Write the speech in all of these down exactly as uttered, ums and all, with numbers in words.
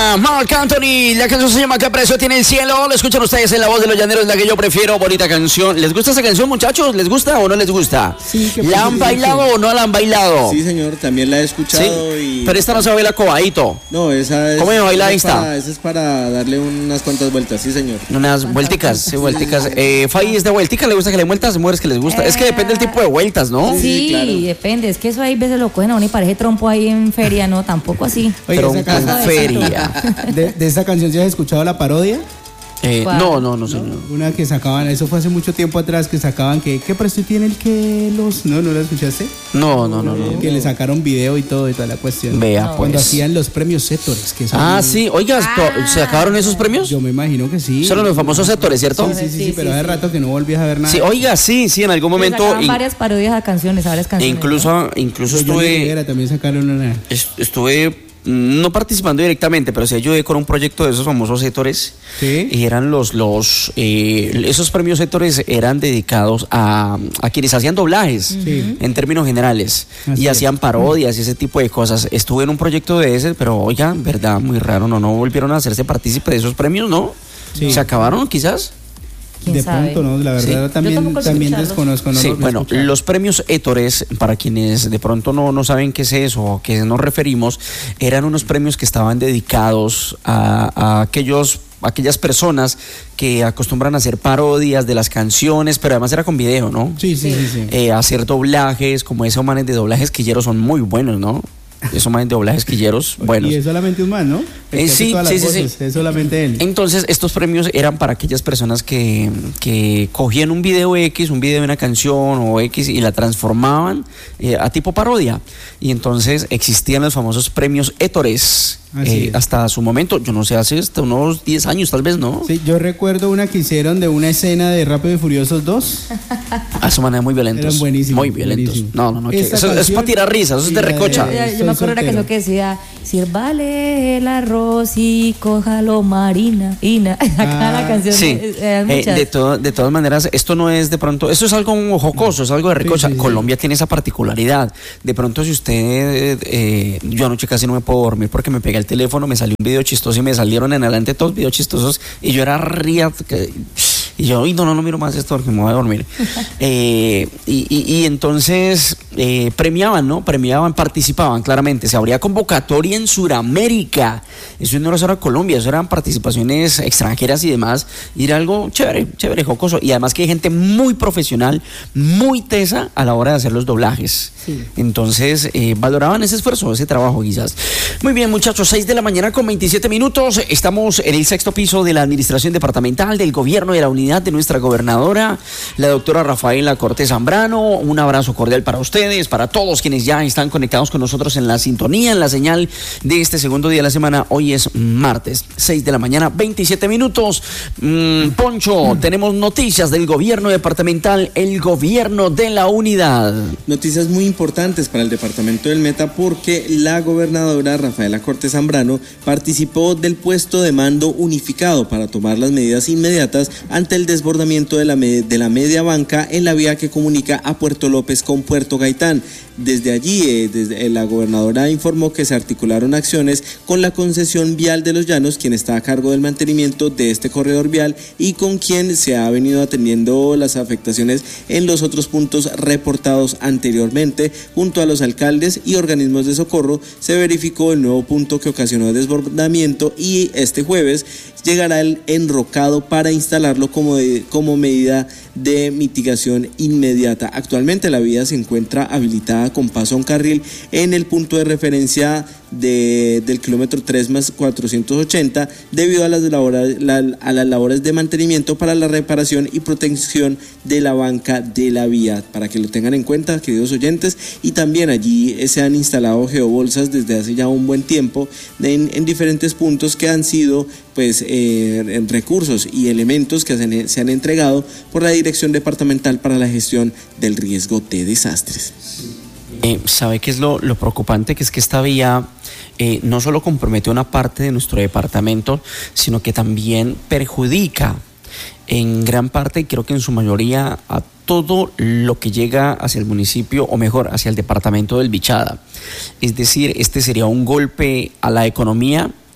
Bonita, Marc Anthony. La canción se llama ¿Qué precio tiene el cielo? Lo escuchan ustedes en La Voz de los Llaneros, la que yo prefiero. Bonita canción. ¿Les gusta esa canción, muchachos? ¿Les gusta o no les gusta? Sí. ¿La han bailado o no la han bailado? Sí, señor, también la he escuchado. Sí, y... pero esta no se baila cobadito. No, esa es... ¿Cómo se baila esa es esta? para- Esa es para darle unas cuantas vueltas, sí, señor. Unas vuelticas, sí, vuelticas. Eh, Fai es de vueltica, ¿le gusta que le den vueltas? Mujeres que les gusta. Es que depende del tipo de vueltas, ¿no? Sí, Sí, claro. depende. Es que eso hay veces lo cogen a uno y parece trompo ahí en feria, no, tampoco así. Oye, Pero esa en canción- feria. de, de esta canción, ¿sí has escuchado la parodia? Eh, ¿Cuál? no, no, no, señor. Una que sacaban, eso fue hace mucho tiempo atrás, que sacaban que, ¿qué precio tiene el que los...? ¿No, no la escuchaste? No, no, no, no. Que le sacaron video y todo y toda la cuestión. Vea, Cuando pues. hacían los premios Sétores, que son- Ah, sí. Oiga, ¿esto- ¿se acabaron esos premios? Yo me imagino que sí. Son los famosos sectores, ¿cierto? Sí, sí, sí, sí, Sí, pero sí, hace sí. rato que no volvías a ver nada. Sí, oiga, sí, sí, en algún Le momento. sacaban in- varias parodias a canciones, a varias e canciones. ¿no? incluso, incluso De Johnny estuve, Rivera también sacaron una. est- estuve mm, no participando directamente, pero sí ayudé con un proyecto de esos famosos sectores. Sí. Y eran los, los, eh, esos premios sectores eran dedicados a, a quienes hacían doblajes, Sí. en términos generales, Así y es. hacían parodias y ese tipo de cosas. Estuve en un proyecto de ese, pero oiga, verdad, muy raro, no, no volvieron a hacerse partícipe de esos premios, ¿no? Sí. ¿Se acabaron quizás? ¿Quién De sabe? pronto, ¿no? La verdad, Sí. Yo también, tampoco sé también escucharlos. desconozco. No Sí, los he bueno, escuchado. los premios Hétores, para quienes de pronto no, no saben qué es eso o a qué nos referimos, eran unos premios que estaban dedicados a, a aquellos aquellas personas que acostumbran a hacer parodias de las canciones, pero además era con video, ¿no? Sí, sí, sí. sí. Eh, hacer doblajes, como esos manes de doblajes quilleros son muy buenos, ¿no? Esos manes de doblajes quilleros, buenos. Y es solamente un man, ¿no? El que Eh, hace sí, todas sí, las sí, sí. voces, es solamente él. Entonces, estos premios eran para aquellas personas que, que cogían un video X, un video de una canción o X y la transformaban eh, a tipo parodia. Y entonces existían los famosos premios Hétores. Así eh, es. hasta su momento, yo no sé, hace hasta unos diez años tal vez, ¿no? Sí, yo recuerdo una que hicieron de una escena de Rápido y Furiosos dos. A su manera muy violentos. Eran buenísimos, Muy violentos. buenísimos. No, no, no. que- Esta eso es canción para tirar risas, eso es y de la de- recocha. Ya, yo Soy me acuerdo era que soltero. eso que decía, sírvale el arroz y cójalo marina. Ina. Acá la canción. Sí, eh, eran eh, muchas. de, to- de todas maneras, esto no es de pronto, esto es algo jocoso, es algo de recocha. Sí, sí, sí. Colombia tiene esa particularidad. De pronto, si usted, eh, yo anoche casi no me puedo dormir porque me pegué el teléfono, me salió un video chistoso y me salieron en adelante todos videos chistosos y yo era ría. que- Y yo, "Uy, no, no, no miro más esto porque me voy a dormir". eh, y, y- y entonces eh, premiaban, ¿no? Premiaban, participaban claramente. Se abría convocatoria en Sudamérica. Eso no era solo Colombia, eso eran participaciones extranjeras y demás. Y era algo chévere, chévere, jocoso. Y además que hay gente muy profesional, muy tesa a la hora de hacer los doblajes. Sí. Entonces, eh, valoraban ese esfuerzo, ese trabajo quizás. Muy bien, muchachos, seis de la mañana con veintisiete minutos. Estamos en el sexto piso de la Administración Departamental del Gobierno de la Unidad de nuestra gobernadora, la doctora Rafaela Cortés Zambrano. Un abrazo cordial para ustedes, para todos quienes ya están conectados con nosotros en la sintonía, en la señal de este segundo día de la semana. Hoy es martes, seis de la mañana, veintisiete minutos. Mm, Poncho, tenemos noticias del Gobierno Departamental, el Gobierno de la Unidad. Noticias muy importantes para el departamento del Meta porque la gobernadora Rafaela Cortés Zambrano participó del puesto de mando unificado para tomar las medidas inmediatas ante el desbordamiento de la, me- de la media banca en la vía que comunica a Puerto López con Puerto Gaitán. Desde allí, eh, desde, eh, la gobernadora informó que se articularon acciones con la concesión vial de Los Llanos, quien está a cargo del mantenimiento de este corredor vial y con quien se ha venido atendiendo las afectaciones en los otros puntos reportados anteriormente. Junto a los alcaldes y organismos de socorro se verificó el nuevo punto que ocasionó el desbordamiento y este jueves llegará el enrocado para instalarlo como, de, como medida de mitigación inmediata. Actualmente la vía se encuentra habilitada con paso a un carril en el punto de referencia de, del kilómetro tres más cuatrocientos ochenta debido a las, labores, la, a las labores de mantenimiento para la reparación y protección de la banca de la vía. Para que lo tengan en cuenta, queridos oyentes, y también allí se han instalado geobolsas desde hace ya un buen tiempo en, en diferentes puntos que han sido pues eh, en recursos y elementos que se, se han entregado por la Dirección Departamental para la Gestión del Riesgo de Desastres. Eh, ¿Sabe qué es lo, lo preocupante? Que es que esta vía eh, no solo compromete una parte de nuestro departamento, sino que también perjudica en gran parte, y creo que en su mayoría, a todo lo que llega hacia el municipio, o mejor, hacia el departamento del Bichada. Es decir, este sería un golpe a la economía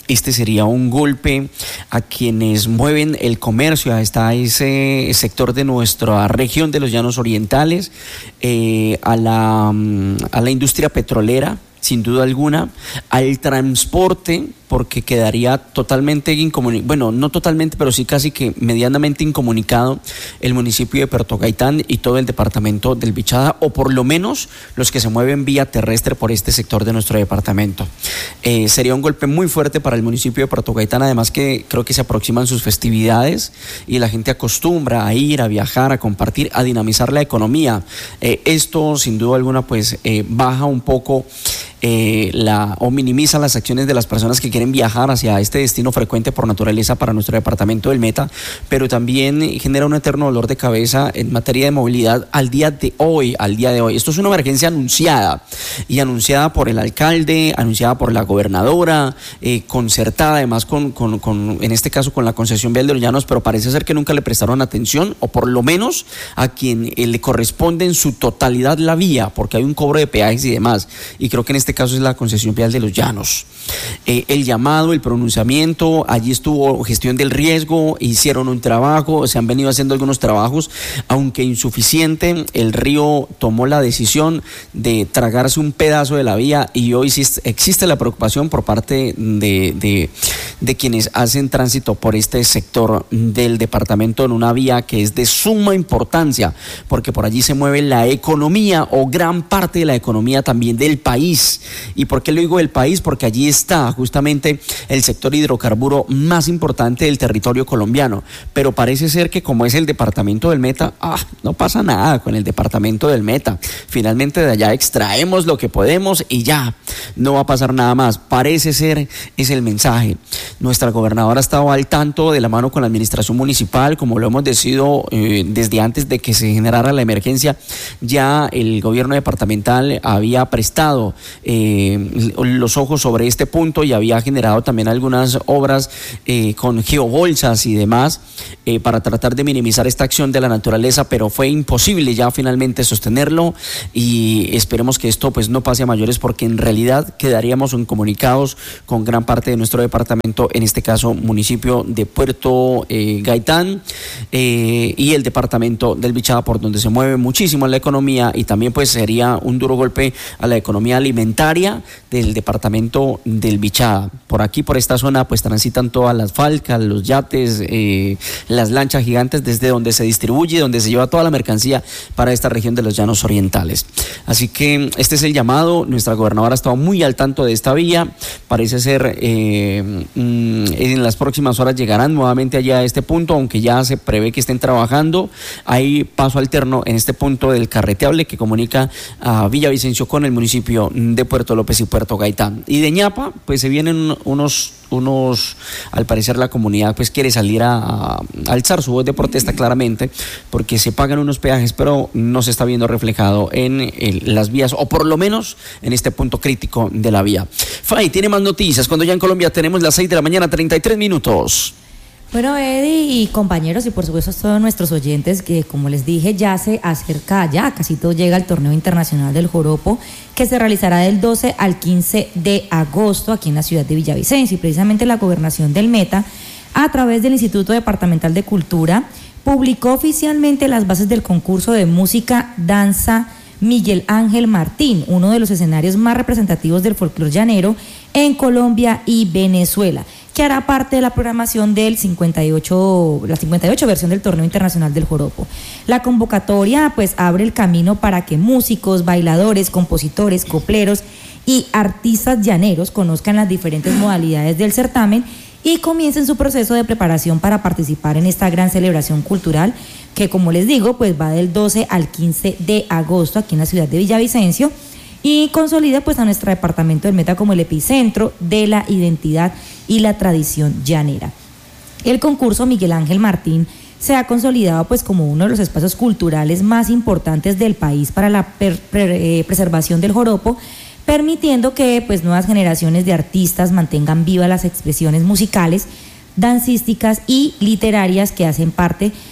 Este sería un golpe a quienes mueven el comercio, hasta ese sector de nuestra región de los Llanos Orientales, eh, a la, a la industria petrolera, sin duda alguna, al transporte, porque quedaría totalmente incomunicado, bueno, no totalmente, pero sí casi que medianamente incomunicado el municipio de Puerto Gaitán y todo el departamento del Bichada, o por lo menos los que se mueven vía terrestre por este sector de nuestro departamento. Eh, sería un golpe muy fuerte para el municipio de Puerto Gaitán, además que creo que se aproximan sus festividades y la gente acostumbra a ir, a viajar, a compartir, a dinamizar la economía. Eh, esto, sin duda alguna, pues eh, baja un poco Eh, la, o minimiza las acciones de las personas que quieren viajar hacia este destino frecuente por naturaleza para nuestro departamento del Meta, pero también genera un eterno dolor de cabeza en materia de movilidad al día de hoy, al día de hoy. Esto es una emergencia anunciada y anunciada por el alcalde, anunciada por la gobernadora, eh, concertada además con, con, con, en este caso con la concesión vial de los Llanos, pero parece ser que nunca le prestaron atención, o por lo menos a quien eh, le corresponde en su totalidad la vía, porque hay un cobro de peajes y demás, y creo que en este caso es la concesión vial de los Llanos. Eh, el llamado, el pronunciamiento, allí estuvo gestión del riesgo, hicieron un trabajo, se han venido haciendo algunos trabajos, aunque insuficiente. El río tomó la decisión de tragarse un pedazo de la vía y hoy sí existe la preocupación por parte de, de, de quienes hacen tránsito por este sector del departamento en una vía que es de suma importancia, porque por allí se mueve la economía o gran parte de la economía también del país. ¿Y por qué lo digo del país? Porque allí está justamente el sector hidrocarburo más importante del territorio colombiano, pero parece ser que como es el departamento del Meta, ah, no pasa nada con el departamento del Meta, finalmente de allá extraemos lo que podemos y ya, no va a pasar nada más, parece ser, es el mensaje. Nuestra gobernadora ha estado al tanto de la mano con la administración municipal, como lo hemos decidido eh, desde antes de que se generara la emergencia. Ya el gobierno departamental había prestado Eh, los ojos sobre este punto y había generado también algunas obras eh, con geobolsas y demás eh, para tratar de minimizar esta acción de la naturaleza, pero fue imposible ya finalmente sostenerlo y esperemos que esto pues no pase a mayores, porque en realidad quedaríamos incomunicados con gran parte de nuestro departamento, en este caso municipio de Puerto eh, Gaitán eh, y el departamento del Bichada, por donde se mueve muchísimo la economía, y también pues sería un duro golpe a la economía alimentaria del departamento del Bichada. Por aquí, por esta zona, pues transitan todas las falcas, los yates, eh, las lanchas gigantes, desde donde se distribuye, donde se lleva toda la mercancía para esta región de los Llanos Orientales. Así que este es el llamado. Nuestra gobernadora ha estado muy al tanto de esta vía. Parece ser eh, en las próximas horas llegarán nuevamente allá a este punto, aunque ya se prevé que estén trabajando. Hay paso alterno en este punto del carreteable que comunica a Villavicencio con el municipio de Puerto López y Puerto Gaitán. Y de Ñapa, pues se vienen unos, unos, al parecer la comunidad pues quiere salir a, a alzar su voz de protesta claramente, porque se pagan unos peajes, pero no se está viendo reflejado en el, las vías, o por lo menos en este punto crítico de la vía. Fay tiene más noticias, cuando ya en Colombia tenemos las seis de la mañana, treinta y tres minutos. Bueno, Eddie y compañeros, y por supuesto todos nuestros oyentes, que como les dije, ya se acerca, ya casi todo llega al torneo internacional del Joropo, que se realizará del doce al quince de agosto aquí en la ciudad de Villavicencio. Y precisamente la gobernación del Meta, a través del Instituto Departamental de Cultura, publicó oficialmente las bases del concurso de música danza Miguel Ángel Martín, uno de los escenarios más representativos del folclore llanero en Colombia y Venezuela, que hará parte de la programación del cincuenta y ocho, la cincuenta y ocho versión del Torneo Internacional del Joropo. La convocatoria pues abre el camino para que músicos, bailadores, compositores, copleros y artistas llaneros conozcan las diferentes modalidades del certamen y comiencen su proceso de preparación para participar en esta gran celebración cultural que, como les digo, pues va del doce al quince de agosto aquí en la ciudad de Villavicencio, y consolida pues a nuestro departamento del Meta como el epicentro de la identidad y la tradición llanera. El concurso Miguel Ángel Martín se ha consolidado pues como uno de los espacios culturales más importantes del país para la per, per, eh, preservación del joropo, permitiendo que pues nuevas generaciones de artistas mantengan vivas las expresiones musicales, dancísticas y literarias que hacen parte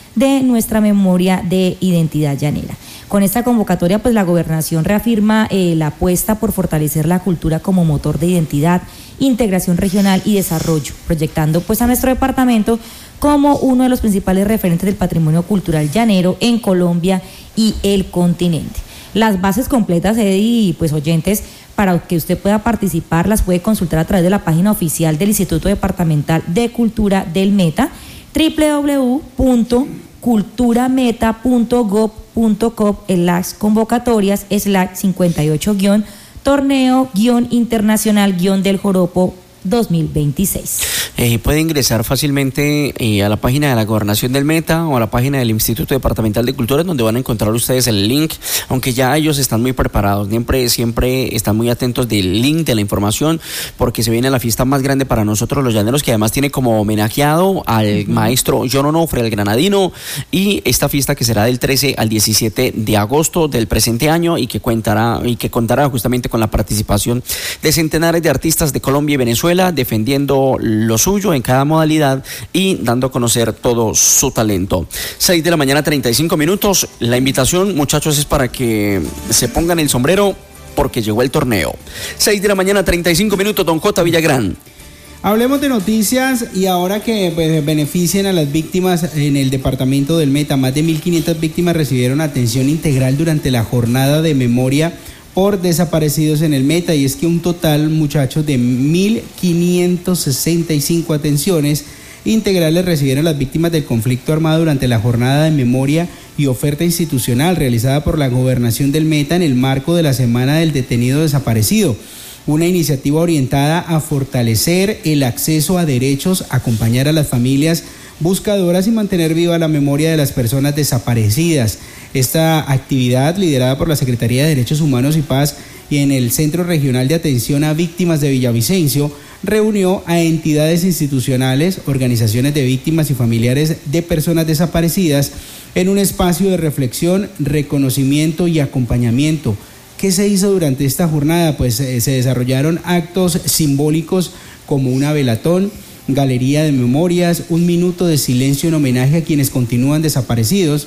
de nuestra memoria de identidad llanera. Con esta convocatoria, pues la gobernación reafirma eh, la apuesta por fortalecer la cultura como motor de identidad, integración regional y desarrollo, proyectando pues a nuestro departamento como uno de los principales referentes del patrimonio cultural llanero en Colombia y el continente. Las bases completas, Eddie, y pues oyentes, para que usted pueda participar, las puede consultar a través de la página oficial del Instituto Departamental de Cultura del Meta, doble u doble u doble u punto culturameta punto gob punto co, en las convocatorias, slash cincuenta y ocho guión torneo guión internacional guión del joropo dos mil veintiséis. Eh, puede ingresar fácilmente eh, a la página de la Gobernación del Meta o a la página del Instituto Departamental de Cultura, donde van a encontrar ustedes el link, aunque ya ellos están muy preparados, siempre, siempre están muy atentos del link, de la información, porque se viene la fiesta más grande para nosotros los llaneros, que además tiene como homenajeado al uh-huh. maestro John Onofre, el granadino, y esta fiesta que será del trece al diecisiete de agosto del presente año y que contará, y que contará justamente con la participación de centenares de artistas de Colombia y Venezuela, defendiendo lo suyo en cada modalidad y dando a conocer todo su talento. seis de la mañana, treinta y cinco minutos. La invitación, muchachos, es para que se pongan el sombrero porque llegó el torneo. seis de la mañana, treinta y cinco minutos, don J. Villagrán. Hablemos de noticias y ahora que pues, beneficien a las víctimas en el departamento del Meta. Más de mil quinientas víctimas recibieron atención integral durante la jornada de memoria por desaparecidos en el Meta, y es que un total, muchachos, de mil quinientas sesenta y cinco atenciones integrales recibieron las víctimas del conflicto armado durante la jornada de memoria y oferta institucional realizada por la Gobernación del Meta en el marco de la Semana del Detenido Desaparecido, una iniciativa orientada a fortalecer el acceso a derechos, acompañar a las familias buscadoras y mantener viva la memoria de las personas desaparecidas. Esta actividad, liderada por la Secretaría de Derechos Humanos y Paz y en el Centro Regional de Atención a Víctimas de Villavicencio, reunió a entidades institucionales, organizaciones de víctimas y familiares de personas desaparecidas en un espacio de reflexión, reconocimiento y acompañamiento. ¿Qué se hizo durante esta jornada? Pues eh, se desarrollaron actos simbólicos como una velatón, galería de memorias, un minuto de silencio en homenaje a quienes continúan desaparecidos,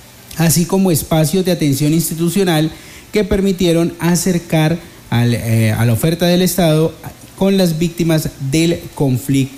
así como espacios de atención institucional que permitieron acercar al, eh, a la oferta del Estado con las víctimas del conflicto